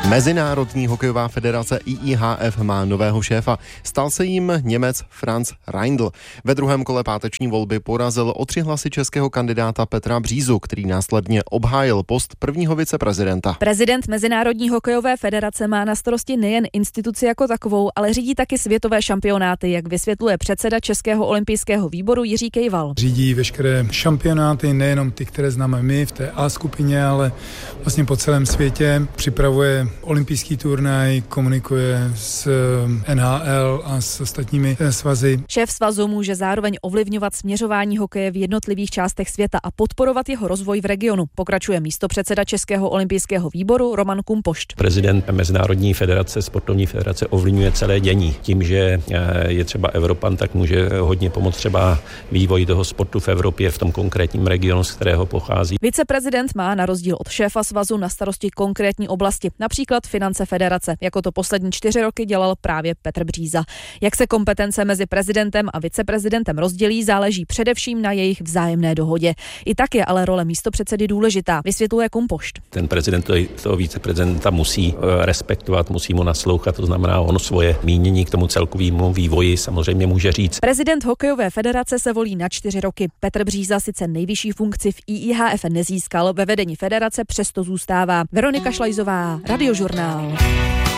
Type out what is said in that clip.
Mezinárodní hokejová federace IIHF má nového šéfa. Stal se jim Němec Franz Reindl. Ve druhém kole páteční volby porazil o 3 hlasy českého kandidáta Petra Břízu, který následně obhájil post prvního viceprezidenta. Prezident Mezinárodní hokejové federace má na starosti nejen instituci jako takovou, ale řídí taky světové šampionáty, jak vysvětluje předseda Českého olympijského výboru Jiří Kejval. Řídí veškeré šampionáty, nejenom ty, které známe my v té A skupině, ale vlastně po celém světě. Připravuje olympijský turnaj, komunikuje s NHL a s ostatními svazy. Šéf svazu může zároveň ovlivňovat směřování hokeje v jednotlivých částech světa a podporovat jeho rozvoj v regionu. Pokračuje místopředseda Českého olympijského výboru Roman Kumpošt. Prezident Mezinárodní federace, sportovní federace ovlivňuje celé dění. Tím, že je třeba Evropan, tak může hodně pomoct třeba vývoji toho sportu v Evropě, v tom konkrétním regionu, z kterého pochází. Viceprezident má na rozdíl od šéfa svazu na starosti konkrétní oblasti, například finance federace, jako to poslední 4 roky dělal právě Petr Bříza. Jak se kompetence mezi prezidentem a viceprezidentem rozdělí, záleží především na jejich vzájemné dohodě. I tak je ale role místopředsedy důležitá, vysvětluje Kumpošt. Ten prezident toho viceprezidenta musí respektovat, musí mu naslouchat, to znamená, on svoje mínění k tomu celkovému vývoji samozřejmě může říct. Prezident hokejové federace se volí na 4 roky. Petr Bříza sice nejvyšší funkci v IIHF nezískal, ve vedení federace přesto zůstává. Veronika Šlajzová, Radiožurnál.